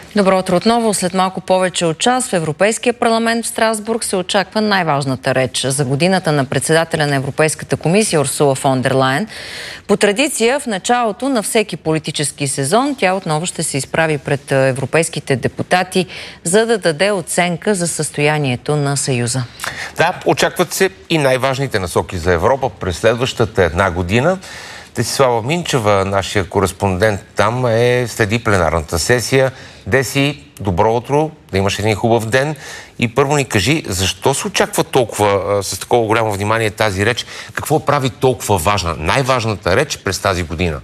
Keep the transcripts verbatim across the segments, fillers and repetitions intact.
Добро утро отново. След малко повече от час в Европейския парламент в Страсбург се очаква най-важната реч за годината на председателя на Европейската комисия Урсула фон дер Лайен. По традиция в началото на всеки политически сезон тя отново ще се изправи пред европейските депутати, за да даде оценка за състоянието на Съюза. Да, очакват се и най-важните насоки за Европа през следващата една година. Десислава Минчева, нашия кореспондент там, е следи пленарната сесия. Деси, добро утро, да имаш един хубав ден. И първо ни кажи, защо се очаква толкова, с такова голямо внимание тази реч? Какво прави толкова важна, най-важната реч през тази година?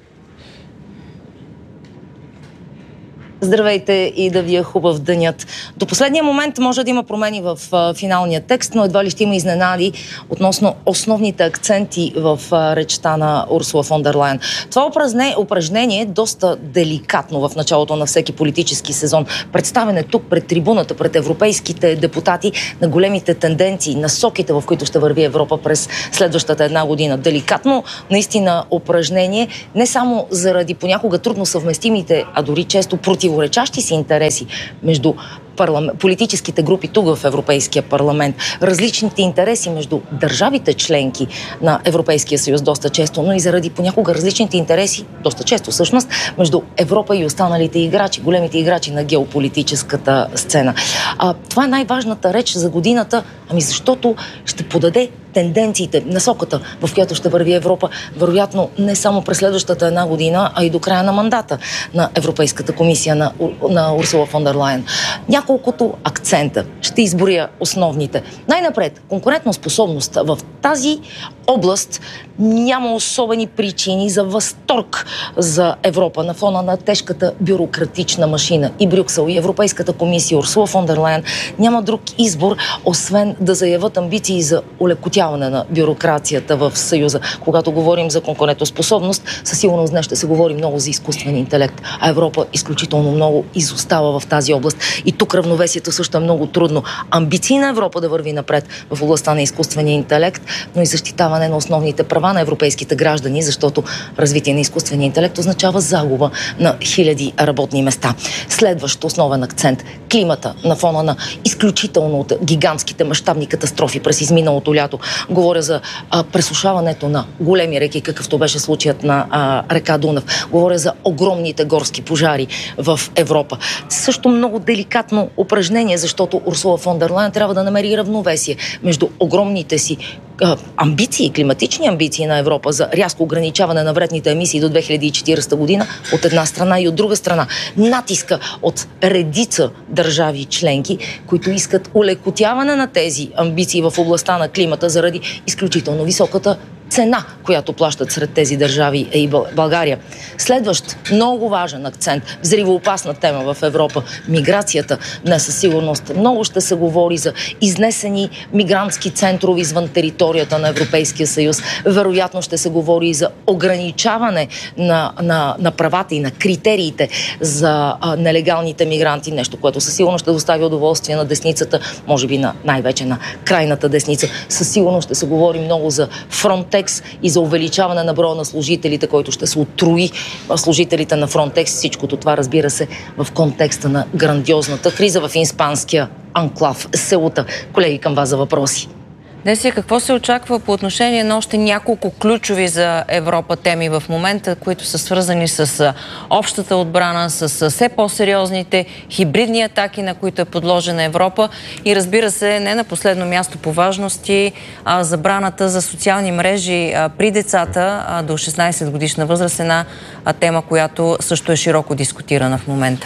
Здравейте и да ви е хубав денят. До последния момент може да има промени в а, финалния текст, но едва ли ще има изненади относно основните акценти в а, речта на Урсула фон дер Лайен. Това упражнение, упражнение е доста деликатно в началото на всеки политически сезон. Представяне тук пред трибуната, пред европейските депутати на големите тенденции, насоките, в които ще върви Европа през следващата една година. Деликатно наистина упражнение, не само заради понякога трудно съвместимите, а дори често против противоречащи си интереси между парламент, политическите групи тук в Европейския парламент, различните интереси между държавите членки на Европейския съюз доста често, но и заради понякога различните интереси, доста често всъщност, между Европа и останалите играчи, големите играчи на геополитическата сцена. А, това е най-важната реч за годината, ами защото ще подаде тенденциите, насоката, в която ще върви Европа, вероятно не само през следващата една година, а и до края на мандата на Европейската комисия на, на Урсула фон дер Лайен. Няколкото акцента. Ще изборя основните. Най-напред, конкурентоспособност. В тази област няма особени причини за възторг за Европа на фона на тежката бюрократична машина. И Брюксел, и Европейската комисия, Урсула фон дер Лайен няма друг избор, освен да заявят амбиции за улекотяване на бюрокрацията в Съюза. Когато говорим за конкурентоспособност, със сигурност днес ще се говори много за изкуствен интелект, а Европа изключително много изостава в тази област. И тук равновесието също е много трудно. Амбиции на Европа да върви напред в областта на изкуствения интелект, но и защитаване на основните права на европейските граждани, защото развитие на изкуствения интелект означава загуба на хиляди работни места. Следващ основен акцент – климата на фона на изключително от гигантските мащабни катастрофи през изминалото лято. Говоря за а, пресушаването на големи реки, какъвто беше случаят на а, река Дунав. Говоря за огромните горски пожари в Европа. Също много деликатно упражнение, защото Урсула фон дер Лайен трябва да намери равновесие между огромните си а, амбиции, климатични амбиции на Европа за рязко ограничаване на вредните емисии до две хиляди и четиридесета година от една страна и от друга страна натиска от редица държави членки, които искат улекотяване на тези амбиции в областта на климата заради изключително високата цена, която плащат сред тези държави е и България. Следващ много важен акцент, взривоопасна тема в Европа, миграцията. Днес със сигурност много ще се говори за изнесени мигрантски центрове извън територията на Европейския съюз. Вероятно ще се говори и за ограничаване на, на, на правата и на критериите за а, нелегалните мигранти. Нещо, което със сигурност ще достави удоволствие на десницата, може би на, най-вече на крайната десница. Със сигурност ще се говори много за Frontex и за увеличаване на броя на служителите, който ще се утрои служителите на Frontex. Всичкото това, разбира се, в контекста на грандиозната криза в испанския анклав Сеута. Колеги, към вас за въпроси. Деси, какво се очаква по отношение на още няколко ключови за Европа теми в момента, които са свързани с общата отбрана, с все по-сериозните хибридни атаки, на които е подложена Европа и, разбира се, не на последно място по важности, а забраната за социални мрежи а, при децата а, до шестнайсет годишна възраст, една а, тема, която също е широко дискутирана в момента.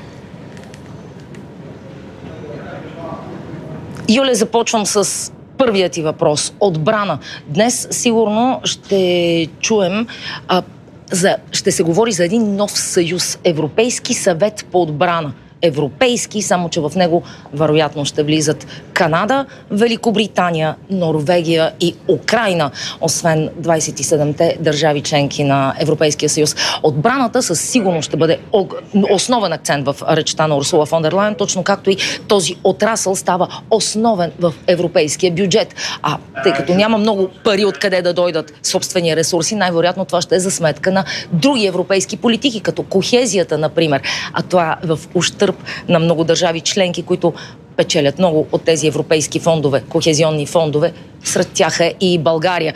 Юле, започвам с първият ти въпрос. Отбрана. Днес сигурно ще чуем, а, за, ще се говори за един нов съюз. Европейски съвет по отбрана. европейски, само че в него вероятно ще влизат Канада, Великобритания, Норвегия и Украйна, освен двадесет и седемте държави членки на Европейския съюз. Отбраната със сигурност ще бъде основен акцент в речта на Урсула фон дер Лайен, точно както и този отрасъл става основен в европейския бюджет. А тъй като няма много пари откъде да дойдат собствени ресурси, най-вероятно това ще е за сметка на други европейски политики, като кохезията, например. А това е в ущърб на много държави членки, които печелят много от тези европейски фондове, кохезионни фондове. Сред тях е и България.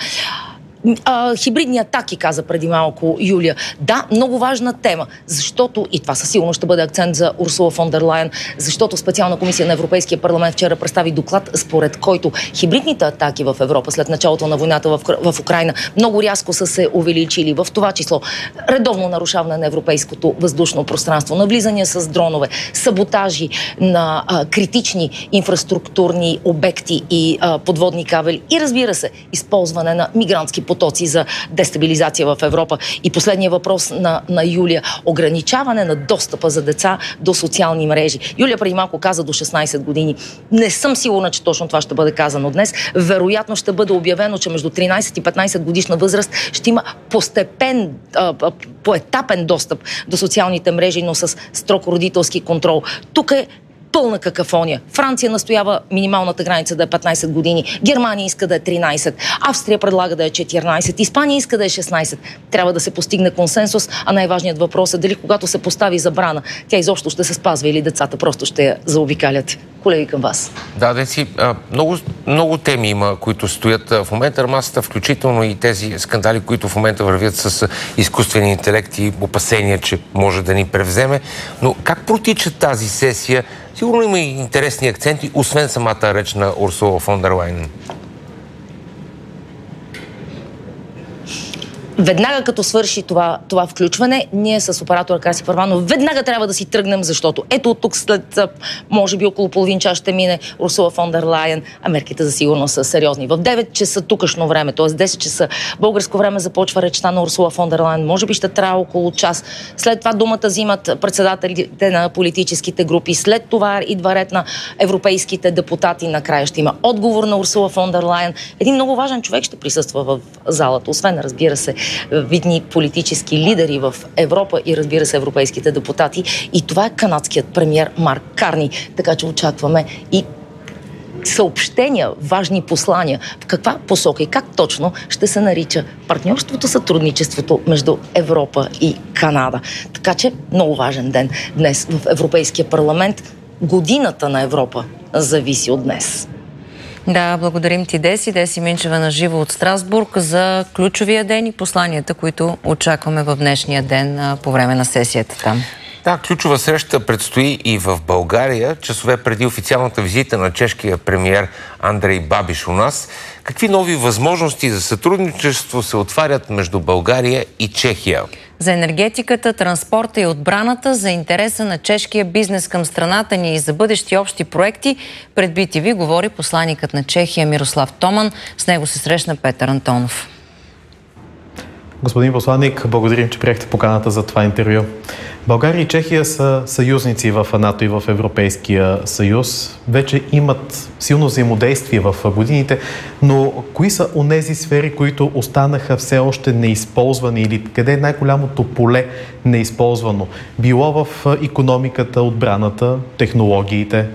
А, хибридни атаки, каза преди малко Юлия. Да, много важна тема, защото, и това със сигурност ще бъде акцент за Урсула фон дер Лайен, защото специална комисия на Европейския парламент вчера представи доклад, според който хибридните атаки в Европа след началото на войната в, в Украйна много рязко са се увеличили, в това число редовно нарушаване на европейското въздушно пространство, навлизания с дронове, саботажи на а, критични инфраструктурни обекти и а, подводни кабели и, разбира се, използване на мигрантски потоци за дестабилизация в Европа. И последния въпрос на, на Юлия. Ограничаване на достъпа за деца до социални мрежи. Юлия преди малко каза до шестнадесет години. Не съм сигурна, че точно това ще бъде казано днес. Вероятно ще бъде обявено, че между тринадесет и петнадесет годишна възраст ще има постепен, поетапен достъп до социалните мрежи, но с строг родителски контрол. Тук е пълна какафония. Франция настоява минималната граница да е петнадесет години. Германия иска да е тринадесет. Австрия предлага да е четиринадесет. Испания иска да е шестнадесет. Трябва да се постигне консенсус, а най-важният въпрос е дали когато се постави забрана, тя изобщо ще се спазва или децата просто ще я заобикалят. Колеги, към вас. Да, Деси, много, много теми има, които стоят в момента на масата, включително и тези скандали, които в момента вървят с изкуствения интелект и опасения, че може да ни превземе. Но как протича тази сесия? Сигурно има и интересни акценти, освен самата реч на Урсула фон дер Лайен. Веднага като свърши това, това включване, ние с оператора Краси Първанов веднага трябва да си тръгнем, защото ето от тук след, може би около половин час ще мине Урсула фон дер Лайен, а мерките за сигурност са сериозни. В девет часа тукашно време, т.е. десет часа българско време започва речта на Урсула фон дер Лайен. Може би ще трябва около час. След това думата взимат председателите на политическите групи. След това идва ред на европейските депутати. Накрая ще има отговор на Урсула фон дер Лайен. Един много важен човек ще присъства в залата, освен, разбира се, видни политически лидери в Европа и, разбира се, европейските депутати. И това е канадският премиер Марк Карни. Така че очакваме и съобщения, важни послания в каква посока и как точно ще се нарича партньорството, сътрудничеството между Европа и Канада. Така че много важен ден днес в Европейския парламент. Годината на Европа зависи от днес. Да, благодарим ти, Деси. Деси Минчева на живо от Страсбург за ключовия ден и посланията, които очакваме в днешния ден по време на сесията там. Да, ключова среща предстои и в България, часове преди официалната визита на чешкия премиер Андрей Бабиш у нас. Какви нови възможности за сътрудничество се отварят между България и Чехия? За енергетиката, транспорта и отбраната, за интереса на чешкия бизнес към страната ни и за бъдещи общи проекти, пред би ти ви говори посланикът на Чехия Мирослав Томан. С него се срещна Петър Антонов. Господин посланник, благодарим, че приехте поканата за това интервю. България и Чехия са съюзници в НАТО и в Европейския съюз. Вече имат силно взаимодействие в годините, но кои са онези сфери, които останаха все още неизползвани или къде е най-голямото поле неизползвано? Било в икономиката, отбраната, технологиите?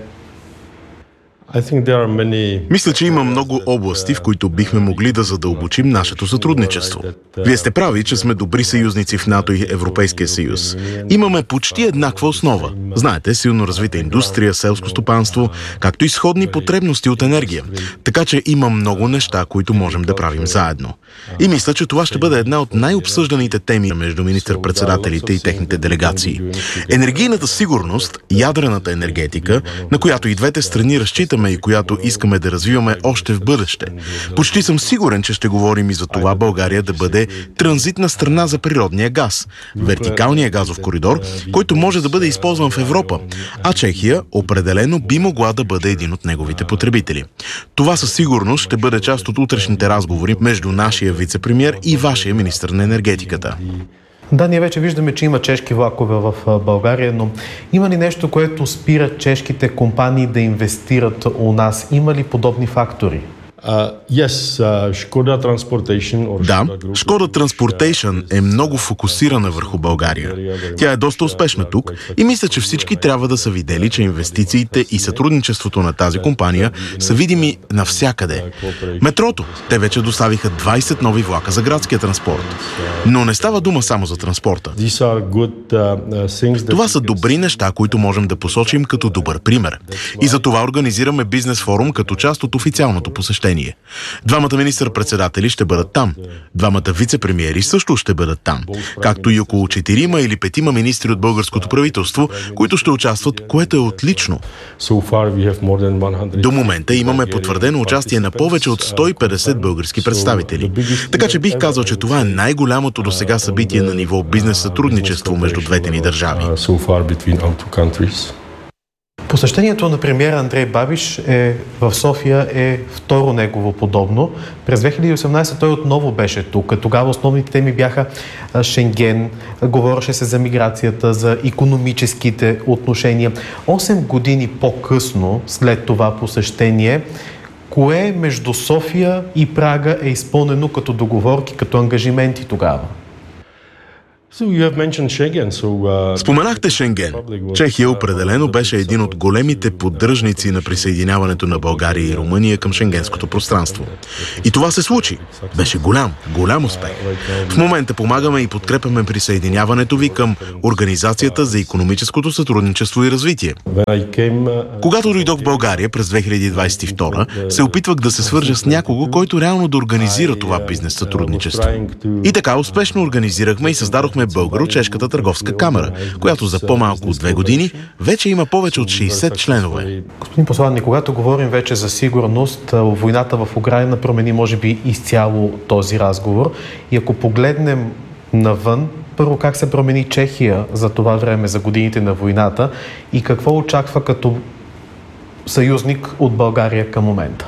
Мисля, че има много области, в които бихме могли да задълбочим нашето сътрудничество. Вие сте прави, че сме добри съюзници в НАТО и Европейския съюз. Имаме почти еднаква основа. Знаете, силно развита индустрия, селско стопанство, както и сходни потребности от енергия. Така че има много неща, които можем да правим заедно. И мисля, че това ще бъде една от най-обсъжданите теми между министър-председателите и техните делегации. Енергийната сигурност, ядрената енергетика, на която и двете страни разчитаме и която искаме да развиваме още в бъдеще. Почти съм сигурен, че ще говорим и за това България да бъде транзитна страна за природния газ, вертикалния газов коридор, който може да бъде използван в Европа, а Чехия определено би могла да бъде един от неговите потребители. Това със сигурност ще бъде част от утрешните разговори между нашия вице-премиер и вашия министър на енергетиката. Да, ние вече виждаме, че има чешки влакове в България, но има ли нещо, което спира чешките компании да инвестират у нас? Има ли подобни фактори? Uh, yes, uh, Škoda Transportation or Да, Škoda Group Škoda Transportation е много фокусирана върху България. Тя е доста успешна тук и мисля, че всички трябва да са видели, че инвестициите и сътрудничеството на тази компания са видими навсякъде. Метрото. Те вече доставиха двайсет нови влака за градския транспорт. Но не става дума само за транспорта. Това са добри неща, които можем да посочим като добър пример. И за това организираме бизнес форум като част от официалното посещение. Двамата министър-председатели ще бъдат там. Двамата вице-премиери също ще бъдат там. Както и около четирима или петима министри от българското правителство, които ще участват, което е отлично. До момента имаме потвърдено участие на повече от сто и петдесет български представители. Така че бих казал, че това е най-голямото досега събитие на ниво бизнес сътрудничество между двете ни държави. Посещението на премиера Андрей Бабиш е, в София е второ негово подобно. През две хиляди и осемнадесета той отново беше тук. Тогава основните теми бяха Шенген, говореше се за миграцията, за икономическите отношения. Осем години по-късно, след това посещение, кое между София и Прага е изпълнено като договорки, като ангажименти тогава? Споменахте Шенген. Чехия определено беше един от големите поддръжници на присъединяването на България и Румъния към шенгенското пространство. И това се случи. Беше голям, голям успех. В момента помагаме и подкрепяме присъединяването ви към Организацията за икономическото сътрудничество и развитие. Когато дойдох в България през две хиляди двадесет и втора, се опитвах да се свържа с някого, който реално да организира това бизнес сътрудничество. И така успешно организирахме и създадохме Българо-чешката търговска камера, която за по-малко от две години вече има повече от шейсет членове. Господин посланник, когато говорим вече за сигурност, войната в Украйна промени може би изцяло този разговор. И ако погледнем навън, първо как се промени Чехия за това време, за годините на войната и какво очаква като съюзник от България към момента?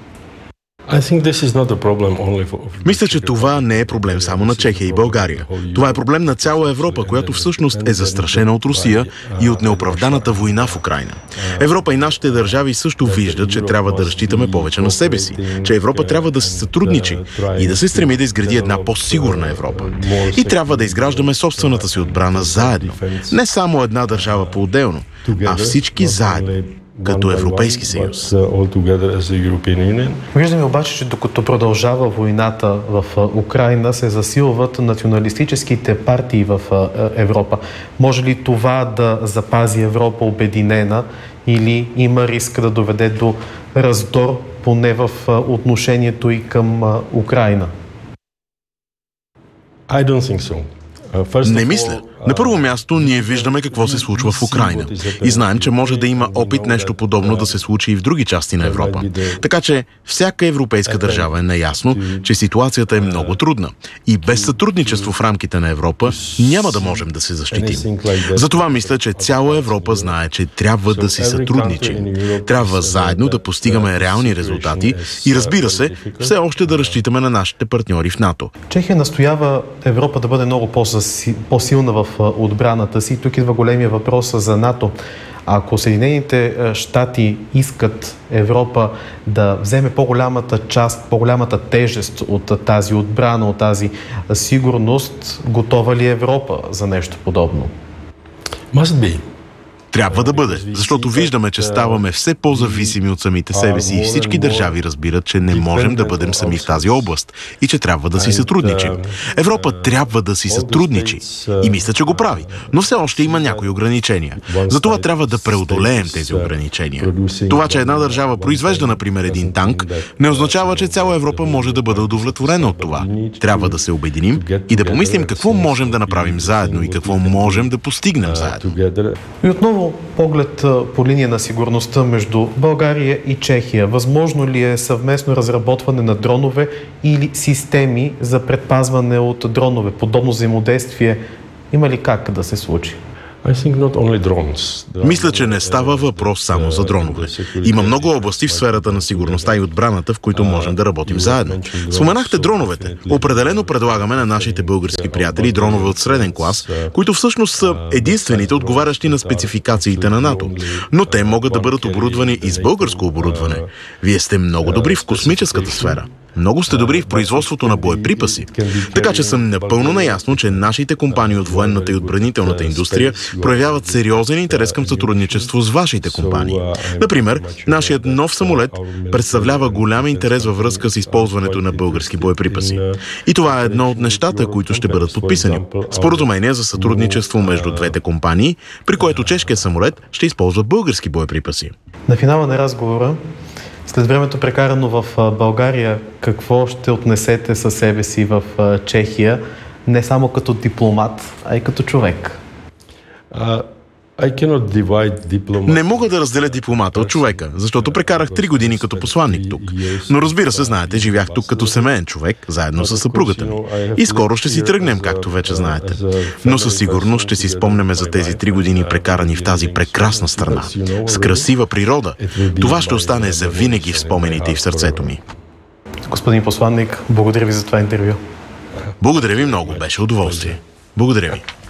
Мисля, че това не е проблем само на Чехия и България. Това е проблем на цяла Европа, която всъщност е застрашена от Русия и от неоправданата война в Украйна. Европа и нашите държави също виждат, че трябва да разчитаме повече на себе си, че Европа трябва да се сътрудничи и да се стреми да изгради една по-сигурна Европа. И трябва да изграждаме собствената си отбрана заедно. Не само една държава по-отделно, а всички заедно, като Европейски съюз. Виждаме обаче, че докато продължава войната в Украйна, се засилват националистическите партии в Европа. Може ли това да запази Европа обединена или има риск да доведе до раздор, поне в отношението и към Украйна? I don't think so. Не мисля. На първо място ние виждаме какво се случва в Украйна и знаем, че може да има опит нещо подобно да се случи и в други части на Европа. Така че всяка европейска държава е наясно, че ситуацията е много трудна и без сътрудничество в рамките на Европа няма да можем да се защитим. Затова мисля, че цяла Европа знае, че трябва да си сътрудничим. Трябва заедно да постигаме реални резултати и, разбира се, все още да разчитаме на нашите партньори в НАТО. Чехия настоява Европа да бъде много по-силна в отбраната си. Тук идва големия въпрос за НАТО. Ако Съединените щати искат Европа да вземе по-голямата част, по-голямата тежест от тази отбрана, от тази сигурност, готова ли е Европа за нещо подобно? Must be. Трябва да бъде, защото виждаме, че ставаме все по-зависими от самите себе си и всички държави разбират, че не можем да бъдем сами в тази област и че трябва да си сътрудничим. Европа трябва да си сътрудничи и мисля, че го прави, но все още има някои ограничения. Затова трябва да преодолеем тези ограничения. Това, че една държава произвежда, например, един танк, не означава, че цяла Европа може да бъде удовлетворена от това. Трябва да се обединим и да помислим какво можем да направим заедно и какво можем да постигнем заедно. И отново поглед по линия на сигурността между България и Чехия. Възможно ли е съвместно разработване на дронове или системи за предпазване от дронове? Подобно взаимодействие има ли как да се случи? Мисля, че не става въпрос само за дронове. Има много области в сферата на сигурността и отбраната, в които можем да работим заедно. Споменахте дроновете. Определено предлагаме на нашите български приятели дронове от среден клас, които всъщност са единствените отговарящи на спецификациите на НАТО. Но те могат да бъдат оборудвани и с българско оборудване. Вие сте много добри в космическата сфера. Много сте добри в производството на боеприпаси. Така че съм напълно наясно, че нашите компании от военната и отбранителната индустрия проявяват сериозен интерес към сътрудничество с вашите компании. Например, нашият нов самолет представлява голям интерес във връзка с използването на български боеприпаси. И това е едно от нещата, които ще бъдат подписани. Споразумение за сътрудничество между двете компании, при което чешкият самолет ще използва български боеприпаси. На финала на разговора, след времето прекарано в България, какво ще отнесете със себе си в Чехия, не само като дипломат, а и като човек? Uh, Не мога да разделя дипломата от човека, защото прекарах три години като посланник тук. Но разбира се, знаете, живях тук като семейен човек, заедно с съпругата ми. И скоро ще си тръгнем, както вече знаете. Но със сигурност ще си спомняме за тези три години прекарани в тази прекрасна страна, с красива природа. Това ще остане завинаги в спомените и в сърцето ми. Господин посланник, благодаря ви за това интервю. Благодаря ви много, беше удоволствие. Благодаря ви.